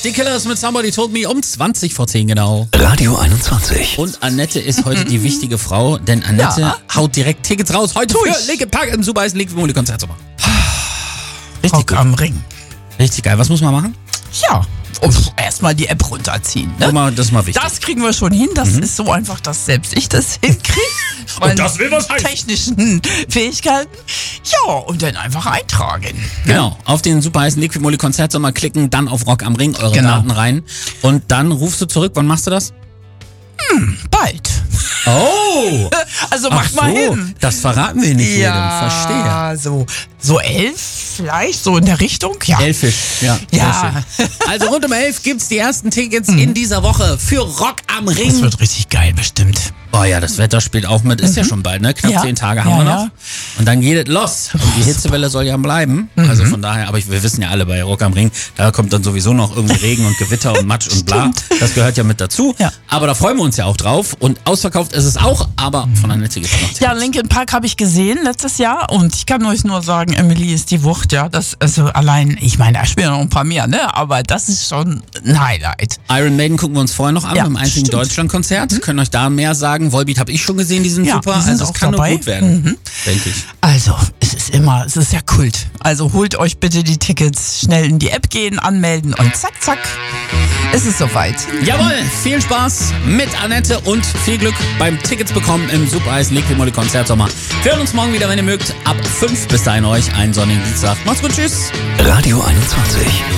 Die Killers mit Somebody Told Me um 20 vor 10 genau. Radio 21. Und Annette ist heute die wichtige Frau, denn Annette haut direkt Tickets raus. Heute für Linkin Park im Super Eis Linkin Park Konzertsommer. Richtig Rock gut. Am Ring. Richtig geil. Was muss man machen? Ja, erstmal die App runterziehen. Ne? Das ist mal wichtig. Das kriegen wir schon hin. Das ist so einfach, dass selbst ich das hinkriege. Und das will was heißen. Technischen Fähigkeiten. Ja, und dann einfach eintragen. Genau. Auf den super heißen Liquid Konzertsommer klicken, dann auf Rock am Ring, eure Daten rein. Und dann rufst du zurück. Wann machst du das? Bald. Oh! Also macht mal hin. Das verraten wir nicht jedem. Verstehe. So 11 vielleicht, so in der Richtung. Ja. 11. Ja. Ja. Also rund um 11 gibt's die ersten Tickets in dieser Woche für Rock am Ring. Das wird richtig geil, bestimmt. Oh ja, das Wetter spielt auch mit. Ist ja schon bald, ne? Knapp 10 Tage haben wir noch. Und dann geht es los. Und die Hitzewelle soll ja bleiben. Also von daher, aber wir wissen ja alle bei Rock am Ring, da kommt dann sowieso noch irgendwie Regen und Gewitter und Matsch und bla. Das gehört ja mit dazu. Ja. Aber da freuen wir uns ja auch drauf. Und ausverkauft ist es auch, aber von der Netze gibt's noch Tickets. Ja, Linkin Park habe ich gesehen letztes Jahr und ich kann euch nur sagen, Emily ist die Wucht, ja. Das, also allein, ich meine, da spielen noch ein paar mehr, ne? Aber das ist schon ein Highlight. Iron Maiden gucken wir uns vorher noch an, im einzigen Deutschlandkonzert. Können euch da mehr sagen. Volbeat habe ich schon gesehen, die sind super. Also es kann nur gut werden, denke ich. Also, es ist ja Kult. Also holt euch bitte die Tickets, schnell in die App gehen, anmelden und zack, zack, ist es soweit. Jawohl, viel Spaß mit Annette und viel Glück beim Tickets bekommen im Super Eis Liquid Konzertsommer. Wir hören uns morgen wieder, wenn ihr mögt, ab 5. Bis dahin euch einen sonnigen Dienstag. Macht's gut, tschüss. Radio 21.